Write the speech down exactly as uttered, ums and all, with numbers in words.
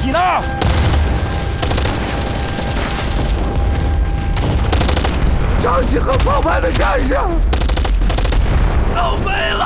起呢！ 张琪和方派的战士都没了。